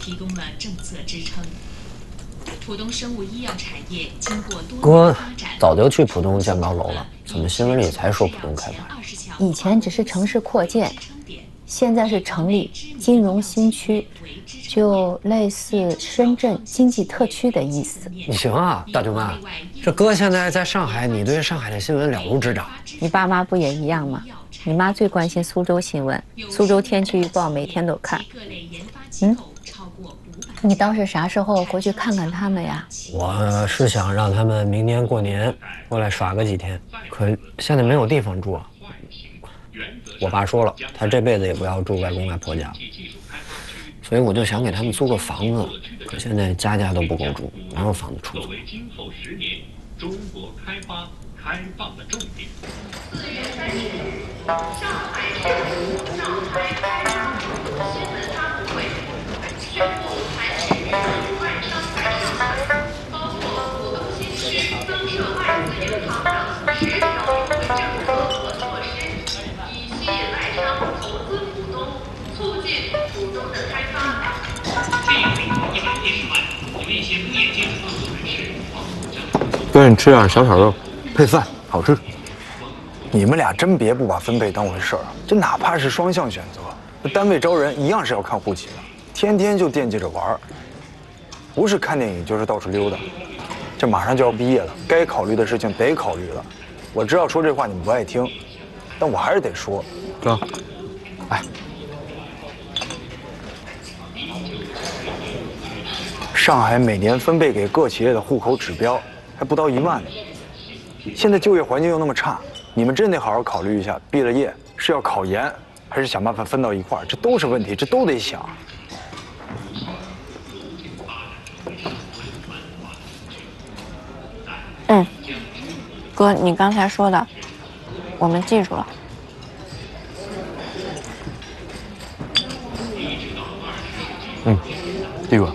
提供了政策支撑。浦东生物医药产业经过多哥年发展， 早就去浦东建高楼了，怎么新闻里才说浦东开发？ 以前只是城市扩建，现在是成立金融新区，就类似深圳经济特区的意思。 你行啊，大舅妈，这哥现在在上海，你对上海的新闻了如指掌。 你爸妈不也一样吗？你妈最关心苏州新闻，苏州天气预报每天都看。你倒是啥时候回去看看他们呀？ 我是想让他们明年过年过来耍个几天，可现在没有地方住啊。我爸说了，他这辈子也不要住外公外婆家，所以我就想给他们租个房子，可现在家家都不够住，哪有房子出租？ 作为今后10年中国开发开放的重点。4月30日，上海市府召开开发新闻发布会，宣布采取外商改善法，包括浦东新区增设外资银行等10条优惠政策和措施，以吸引外商投资浦东，促进浦东的开发。这一回160万，有一些不眼接触的人士黄浦江。 哥，你吃点小炒肉，配饭，好吃。 你们俩真别不把分配当回事儿啊！这哪怕是双向选择，那单位招人一样是要看户籍的，天天就惦记着玩儿，不是看电影就是到处溜达。这马上就要毕业了，该考虑的事情得考虑了。我知道说这话你们不爱听，但我还是得说。 哥，哎， 上海每年分配给各企业的户口指标还不到1万呢，现在就业环境又那么差。你们真得好好考虑一下，毕了业是要考研，还是想办法分到一块儿？这都是问题，这都得想。 哥，你刚才说的，我们记住了。 记住了。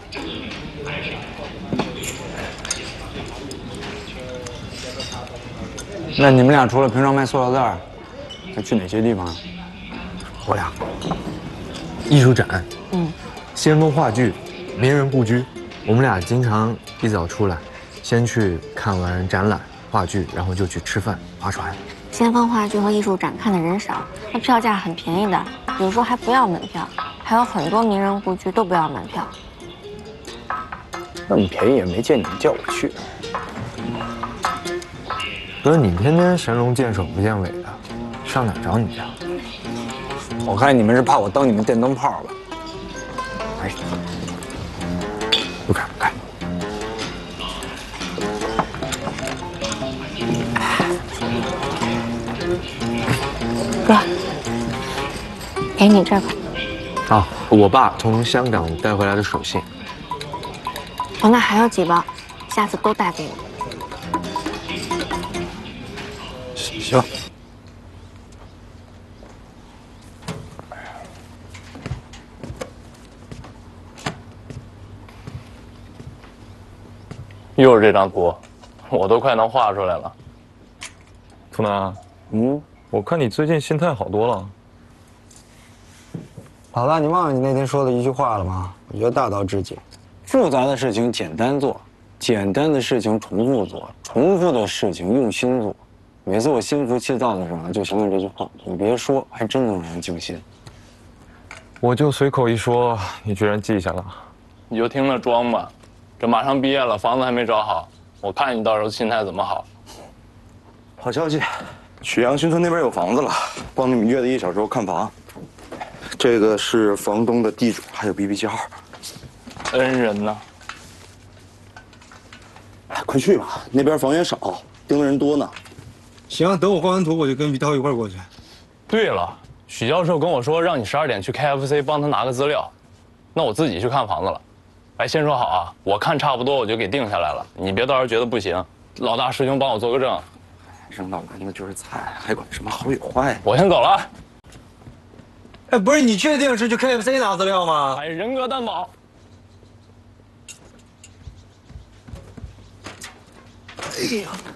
那你们俩除了平常卖塑料袋儿，还去哪些地方啊？ 我俩艺术展，先锋话剧，名人故居。我们俩经常一早出来，先去看完展览话剧，然后就去吃饭、划船。 先锋话剧和艺术展看的人少，那票价很便宜的，有时候还不要门票，还有很多名人故居都不要门票。 那么便宜也没见你们叫我去。 哥，你天天神龙见首不见尾的，上哪儿找你去啊？ 我看你们是怕我当你们电灯泡吧？哎， 不看不看。 哥，给你这个。 啊，我爸从香港带回来的手信。 我那还有几包，下次都带给你。 行。 又是这张图，我都快能画出来了。 图南，我看你最近心态好多了。 老大，你忘了你那天说的一句话了吗？我觉得大道至简，复杂的事情简单做，简单的事情重复做，重复的事情用心做。每次我心浮气躁的时候，就想想这句话，你别说，还真能让人静心。 我就随口一说，你居然记下了。 你就听着装吧，这马上毕业了，房子还没找好，我看你到时候心态怎么好。 好消息，曲阳新村那边有房子了，帮你们约了1小时后看房。这个是房东的地址，还有 BB 机号。 恩人呢？ 哎，快去吧，那边房源少，盯的人多呢。 行，等我画完图，我就跟于涛一块过去。 对了，许教授跟我说让你12点去 KFC 帮他拿个资料，那我自己去看房子了。哎，先说好啊，我看差不多我就给定下来了，你别到时候觉得不行，老大师兄帮我做个证。 扔到篮子就是菜，还管什么好与坏？ 我先走了。 哎，不是你确定是去 KFC 拿资料吗？ 哎，人格担保。 哎呀！